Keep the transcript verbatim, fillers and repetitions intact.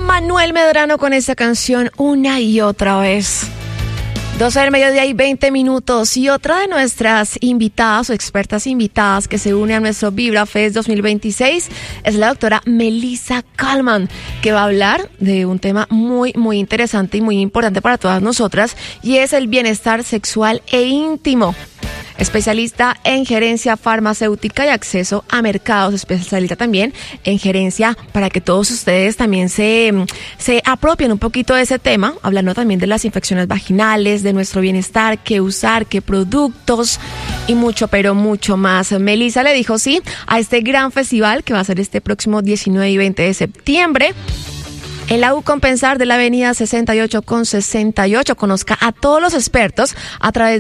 Manuel Medrano con esta canción Una y Otra Vez. doce del mediodía y veinte minutos. Y otra de nuestras invitadas o expertas invitadas que se une a nuestro Vibra Fest dos mil veintiséis es la doctora Melissa Kalman, que va a hablar de un tema muy, muy interesante y muy importante para todas nosotras, y es el bienestar sexual e íntimo. Especialista en gerencia farmacéutica y acceso a mercados, especialista también en gerencia para que todos ustedes también se, se apropien un poquito de ese tema, hablando también de las infecciones vaginales, de nuestro bienestar, qué usar, qué productos y mucho, pero mucho más. Melissa le dijo sí a este gran festival que va a ser este próximo diecinueve y veinte de septiembre. En la U Compensar de la avenida sesenta y ocho con sesenta y ocho, conozca a todos los expertos a través